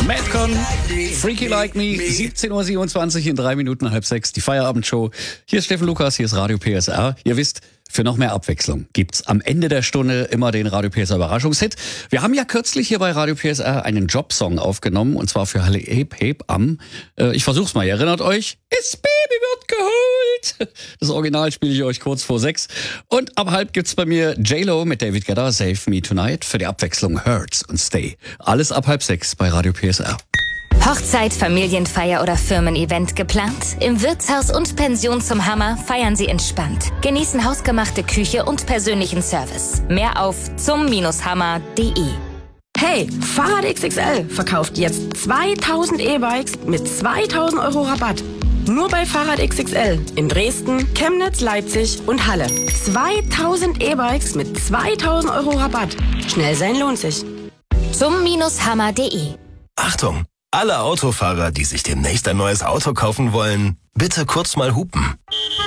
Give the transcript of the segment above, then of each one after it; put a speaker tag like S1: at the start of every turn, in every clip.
S1: Madcon, Freaky Like Me, 17.27 Uhr in 3 Minuten, 5:30, die Feierabendshow. Hier ist Steffen Lukas, hier ist Radio PSR. Ihr wisst, für noch mehr Abwechslung gibt's am Ende der Stunde immer den Radio PSR Überraschungshit. Wir haben ja kürzlich hier bei Radio PSR einen Jobsong aufgenommen, und zwar für Halle Heb Heb am, ich versuch's mal, ihr erinnert euch, das Baby wird geholt. Das Original spiele ich euch kurz vor 6. Und ab halb gibt's bei mir J-Lo mit David Guetta, Save Me Tonight, für die Abwechslung Hurts und Stay. Alles ab 5:30 bei Radio PSR.
S2: Hochzeit, Familienfeier oder Firmen-Event geplant? Im Wirtshaus und Pension zum Hammer feiern Sie entspannt. Genießen hausgemachte Küche und persönlichen Service. Mehr auf zum-hammer.de.
S3: Hey, Fahrrad XXL verkauft jetzt 2000 E-Bikes mit 2000 Euro Rabatt. Nur bei Fahrrad XXL in Dresden, Chemnitz, Leipzig und Halle. 2000 E-Bikes mit 2000 Euro Rabatt. Schnell sein lohnt sich.
S2: Zum-hammer.de.
S4: Achtung! Alle Autofahrer, die sich demnächst ein neues Auto kaufen wollen, bitte kurz mal hupen.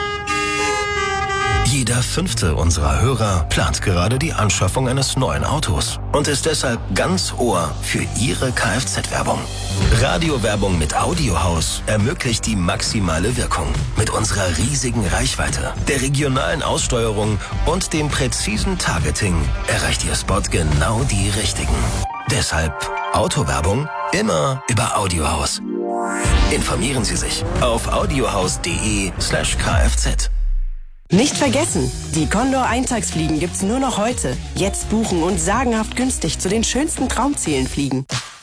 S4: Jeder 5. unserer Hörer plant gerade die Anschaffung eines neuen Autos und ist deshalb ganz Ohr für Ihre Kfz-Werbung. Radiowerbung mit Audiohaus ermöglicht die maximale Wirkung. Mit unserer riesigen Reichweite, der regionalen Aussteuerung und dem präzisen Targeting erreicht Ihr Spot genau die Richtigen. Deshalb Autowerbung immer über Audiohaus. Informieren Sie sich auf audiohaus.de/kfz.
S3: Nicht vergessen, die Condor Eintagsfliegen gibt's nur noch heute. Jetzt buchen und sagenhaft günstig zu den schönsten Traumzielen fliegen.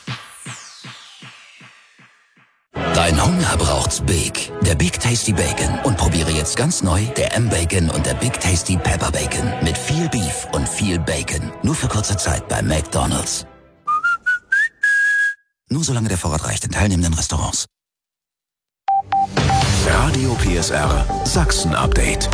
S5: Dein Hunger braucht's Big. Der Big Tasty Bacon. Und probiere jetzt ganz neu der M-Bacon und der Big Tasty Pepper Bacon. Mit viel Beef und viel Bacon. Nur für kurze Zeit bei McDonald's. Nur solange der Vorrat reicht in teilnehmenden Restaurants.
S6: Radio PSR Sachsen-Update.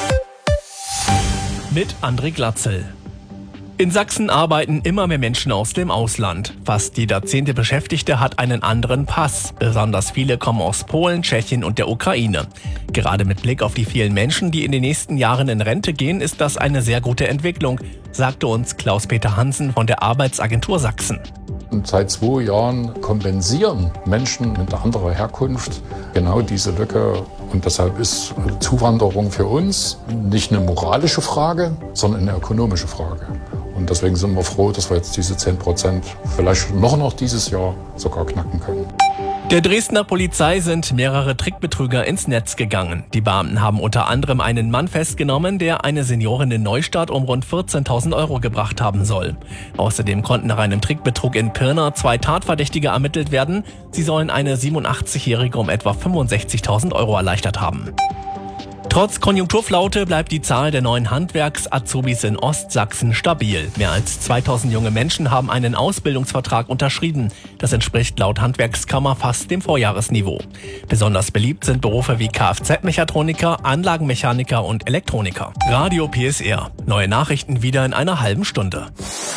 S7: Mit André Glatzel. In Sachsen arbeiten immer mehr Menschen aus dem Ausland. Fast jeder 10. Beschäftigte hat einen anderen Pass. Besonders viele kommen aus Polen, Tschechien und der Ukraine. Gerade mit Blick auf die vielen Menschen, die in den nächsten Jahren in Rente gehen, ist das eine sehr gute Entwicklung, sagte uns Klaus-Peter Hansen von der Arbeitsagentur Sachsen.
S8: Und seit 2 Jahren kompensieren Menschen mit anderer Herkunft genau diese Lücke. Und deshalb ist Zuwanderung für uns nicht eine moralische Frage, sondern eine ökonomische Frage. Und deswegen sind wir froh, dass wir jetzt diese 10% vielleicht noch dieses Jahr sogar knacken können.
S7: Der Dresdner Polizei sind mehrere Trickbetrüger ins Netz gegangen. Die Beamten haben unter anderem einen Mann festgenommen, der eine Seniorin in Neustadt um rund 14.000 Euro gebracht haben soll. Außerdem konnten nach einem Trickbetrug in Pirna 2 Tatverdächtige ermittelt werden. Sie sollen eine 87-Jährige um etwa 65.000 Euro erleichtert haben. Trotz Konjunkturflaute bleibt die Zahl der neuen Handwerks-Azubis in Ostsachsen stabil. Mehr als 2000 junge Menschen haben einen Ausbildungsvertrag unterschrieben. Das entspricht laut Handwerkskammer fast dem Vorjahresniveau. Besonders beliebt sind Berufe wie Kfz-Mechatroniker, Anlagenmechaniker und Elektroniker. Radio PSR. Neue Nachrichten wieder in einer halben Stunde.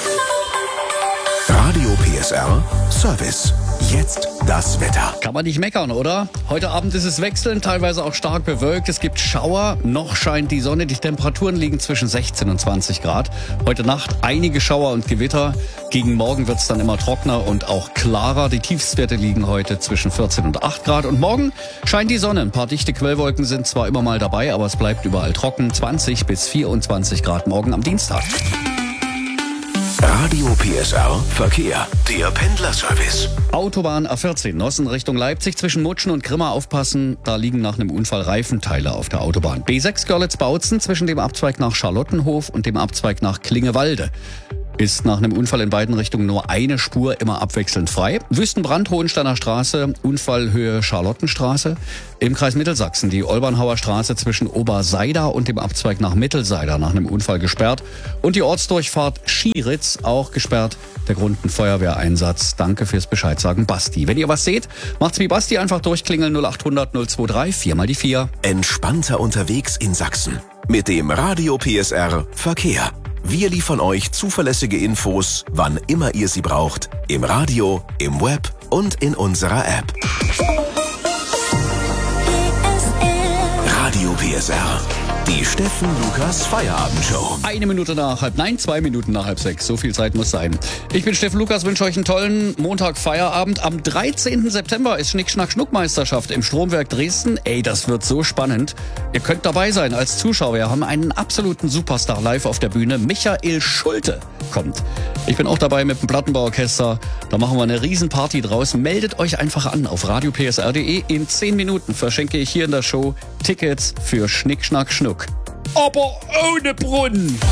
S6: Radio PSR Service. Jetzt das Wetter.
S1: Kann man nicht meckern, oder? Heute Abend ist es wechselnd, teilweise auch stark bewölkt. Es gibt Schauer, noch scheint die Sonne. Die Temperaturen liegen zwischen 16 und 20 Grad. Heute Nacht einige Schauer und Gewitter. Gegen morgen wird es dann immer trockener und auch klarer. Die Tiefstwerte liegen heute zwischen 14 und 8 Grad. Und morgen scheint die Sonne. Ein paar dichte Quellwolken sind zwar immer mal dabei, aber es bleibt überall trocken. 20 bis 24 Grad morgen am Dienstag.
S6: Radio PSR Verkehr. Der Pendlerservice.
S1: Autobahn A14 Nossen Richtung Leipzig zwischen Mutschen und Grimma aufpassen. Da liegen nach einem Unfall Reifenteile auf der Autobahn. B6 Görlitz-Bautzen zwischen dem Abzweig nach Charlottenhof und dem Abzweig nach Klingewalde. Ist nach einem Unfall in beiden Richtungen nur eine Spur immer abwechselnd frei. Wüstenbrand, Hohensteiner Straße, Unfallhöhe Charlottenstraße. Im Kreis Mittelsachsen die Olbernhauer Straße zwischen Oberseida und dem Abzweig nach Mittelseida nach einem Unfall gesperrt. Und die Ortsdurchfahrt Schieritz auch gesperrt. Der Grund ein Feuerwehreinsatz. Danke fürs Bescheidsagen, Basti. Wenn ihr was seht, macht's wie Basti, einfach durchklingeln 0800 023 4 mal die 4.
S6: Entspannter unterwegs in Sachsen. Mit dem Radio PSR Verkehr. Wir liefern euch zuverlässige Infos, wann immer ihr sie braucht. Im Radio, im Web und in unserer App. Radio PSR. Die Steffen Lukas Feierabendshow.
S1: 1 Minute nach 5, 2 Minuten nach 5:30. So viel Zeit muss sein. Ich bin Steffen Lukas, wünsche euch einen tollen Montag-Feierabend. Am 13. September ist Schnick-Schnack-Schnuck-Meisterschaft im Stromwerk Dresden. Ey, das wird so spannend. Ihr könnt dabei sein als Zuschauer. Wir haben einen absoluten Superstar live auf der Bühne. Michael Schulte kommt. Ich bin auch dabei mit dem Plattenbauorchester. Da machen wir eine Riesenparty draus. Meldet euch einfach an auf radiopsr.de. In 10 Minuten verschenke ich hier in der Show Tickets für Schnick, Schnack, Schnuck. Aber ohne Brunnen.